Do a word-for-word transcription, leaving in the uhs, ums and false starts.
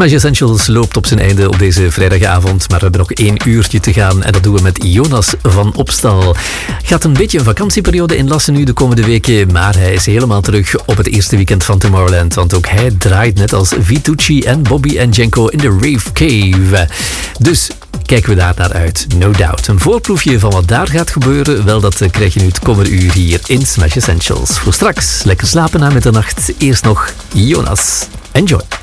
Smash Essentials loopt op zijn einde op deze vrijdagavond, maar we hebben nog één uurtje te gaan en dat doen we met Jonas van Opstal. Gaat een beetje een vakantieperiode inlassen nu de komende weken, maar hij is helemaal terug op het eerste weekend van Tomorrowland, want ook hij draait net als Vitucci en Bobby en Jenko in de Rave Cave. Dus kijken we daar naar uit, no doubt. Een voorproefje van wat daar gaat gebeuren, wel dat krijg je nu het komende uur hier in Smash Essentials. Voor straks, lekker slapen na middernacht. Eerst nog Jonas. Enjoy.